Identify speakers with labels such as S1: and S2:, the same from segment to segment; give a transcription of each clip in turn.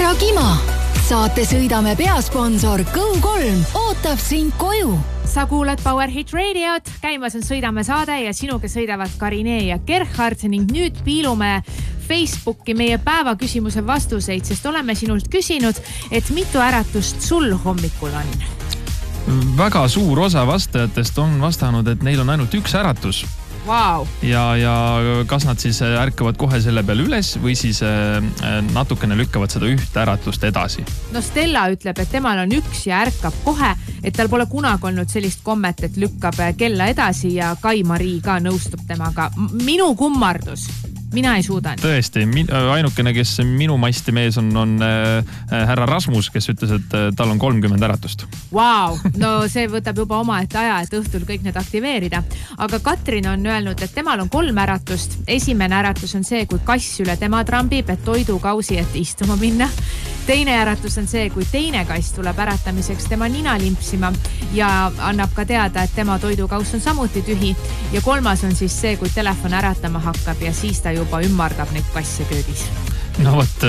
S1: ära kima! Saate sõidame peasponsor Go3 ootab sind koju.
S2: Sa kuulad Power Hit Radiot, käimas on Sõidame saade ja sinuga sõidavad Karine ja Gerhard ning nüüd piilume Facebooki meie päevaküsimuse vastuseid, sest oleme sinult küsinud, et mitu äratust sul hommikul on?
S3: Väga suur osa vastajatest on vastanud, et neil on ainult üks äratus.
S2: Wow.
S3: Ja kas nad siis ärkavad kohe selle peal üles või siis natukene lükkavad seda üht äratust edasi?
S2: No Stella ütleb, et temal on üks ja ärkab kohe, et tal pole kunagi olnud sellist kommet, et lükkab kella edasi ja Kai-Marii ka nõustub temaga. Minu kummardus. Mina ei suuda.
S3: Tõesti, ainukene, kes minu masti mees on härra Rasmus, kes ütles, et tal on 30 äratust.
S2: Wow, no see võtab juba omaette aja, et õhtul kõik need aktiveerida. Aga Katrin on öelnud, et temal on 3 äratust. Esimene äratus on see, kui kass üle tema trambib, et toidukausi, et istuma minna. Teine äratus on see, kui teine kass tuleb äratamiseks tema nina limpsima ja annab ka teada, et tema toidukaus on samuti tühi. Ja 3. on siis see, kui telefon äratama hakkab ja siis ta juba ümmardab neid kasse köögis.
S3: No võt,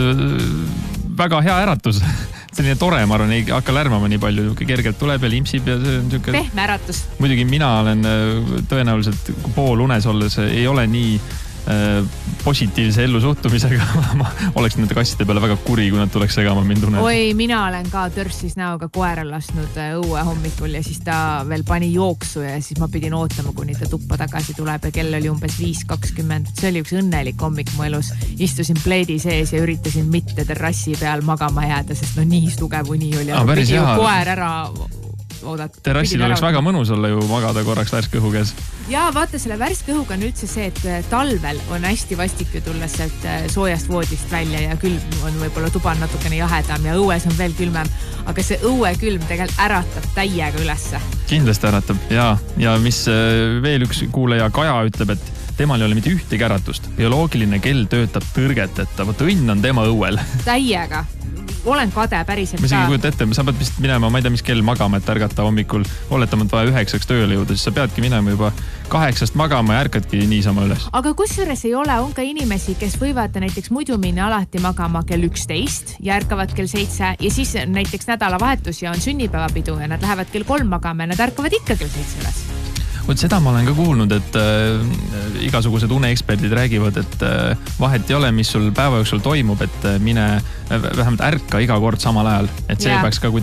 S3: väga hea äratus. Selline tore, ma arvan, ei hakka lärmama nii palju, kergelt tuleb ja limpsib ja see on niisugune...
S2: Pehme äratus.
S3: Muidugi mina olen tõenäoliselt pool unes olles ei ole nii positiivse ellu suhtumisega. Ma oleks nende kasside peale väga kuri, kui nad tuleks segama mind unes.
S2: Oi, mina olen ka törsis näoga koera lasknud õue hommikul ja siis ta veel pani jooksu ja siis ma pidin ootama, kuni ta tuppa tagasi tuleb ja kell oli umbes 5:20. See oli üks õnnelik hommik mu elus. Istusin pleedi sees ja üritasin mitte terrassi peal magama jääda, sest no nii tugev uni oli. Pidi ju koer ära oodata.
S3: Terrassil oleks väga mõnus olla ju magada korraks värske õhu käes.
S2: Ja vaata, selle värske õhuga on üldse see, et talvel on hästi vastik ju tulla sealt soojast voodist välja ja külm on võib-olla tuba natukene jahedam ja õues on veel külmem. Aga see õue külm tegelikult äratab täiega ülesse. Kindlasti
S3: äratab, ja mis veel üks kuulaja Kaja ütleb, et temal ei ole mitte ühtegi äratust. Bioloogiline kell töötab tõrgeteta, võt õnn on tema õuel.
S2: Täiega. Olen kade päriselt
S3: ka. Ma isegi kujuta ette, sa pead vist minema, ma ei tea, mis kell magama, et ärgata hommikul. Oletamalt vaja 9 tööle jõuda, siis sa peadki minema juba 8 magama ja ärkadki niisama üles.
S2: Aga kusjuures ei ole, on ka inimesi, kes võivad näiteks muidu minna alati magama kell 11 ja ärkavad kell 7 ja siis näiteks nädalavahetus ja on sünnipäevapidu ja nad lähevad kell 3 magama ja nad ärkavad ikka kell 7 üles.
S3: Võt seda ma olen ka kuulnud, et igasugused uneeksperdid räägivad, et vahet ei ole, mis sul päeva jooksul toimub, et mine vähemalt ärka iga kord samal ajal. Et see peaks ka